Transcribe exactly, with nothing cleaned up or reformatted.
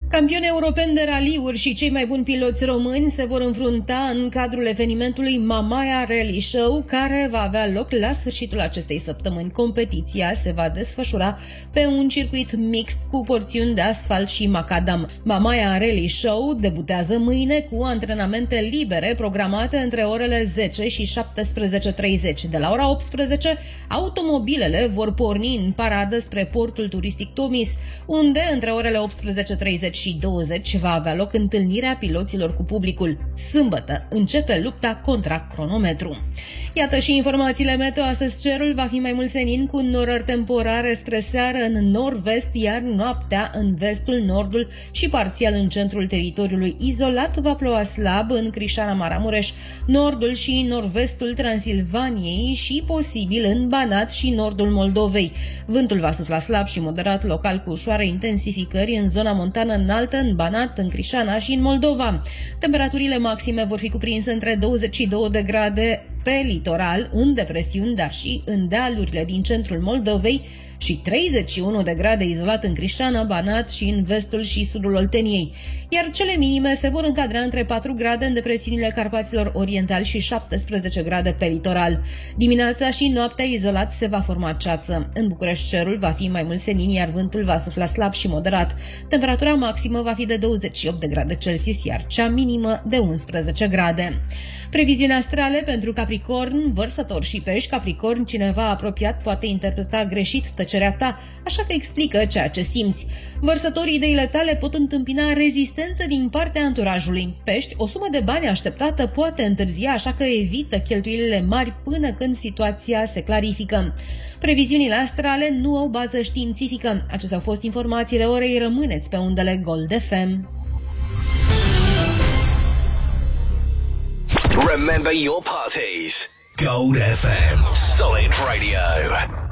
Campioni europeni de raliuri și cei mai buni piloți români se vor înfrunta în cadrul evenimentului Mamaia Rally Show, care va avea loc la sfârșitul acestei săptămâni. Competiția se va desfășura pe un circuit mixt cu porțiuni de asfalt și macadam. Mamaia Rally Show debutează mâine cu antrenamente libere programate între orele zece și șaptesprezece treizeci. De la ora optsprezece, automobilele vor porni în paradă spre portul turistic Tomis, unde între orele optsprezece treizeci și douăzeci va avea loc întâlnirea piloților cu publicul. Sâmbătă începe lupta contra cronometru. Iată și informațiile meteo. Astăzi cerul va fi mai mult senin, cu norări temporare spre seară în nord-vest, iar noaptea în vestul, nordul și parțial în centrul teritoriului. Izolat va ploua slab în Crișana, Maramureș, nordul și nord-vestul Transilvaniei și posibil în Banat și nordul Moldovei. Vântul va sufla slab și moderat, local cu ușoare intensificări în zona montană înaltă, în Banat, în Crișana și în Moldova. Temperaturile maxime vor fi cuprinse între douăzeci și două de grade pe litoral, în depresiuni, dar și în dealurile din centrul Moldovei, și treizeci și unu de grade izolat în Crișana, Banat și în vestul și sudul Olteniei. Iar cele minime se vor încadra între patru grade în depresiunile Carpaților Orientali și șaptesprezece grade pe litoral. Dimineața și noaptea izolat se va forma ceață. În București cerul va fi mai mult senin, iar vântul va sufla slab și moderat. Temperatura maximă va fi de douăzeci și opt de grade Celsius, iar cea minimă de unsprezece grade. Previziuni astrale pentru Capricorn, Vărsător și Pești. Capricorn, cineva apropiat poate interpreta greșit tăcerea ta, așa că explică ceea ce simți. Vărsătorii, ideile tale pot întâmpina rezistență din partea anturajului. Pești, o sumă de bani așteptată poate întârzia, așa că evită cheltuielile mari până când situația se clarifică. Previziunile astrale nu au bază științifică. Acestea au fost informațiile orei. Rămâneți pe undele Gold F M. Remember your parties. Gold F M. Solid Radio.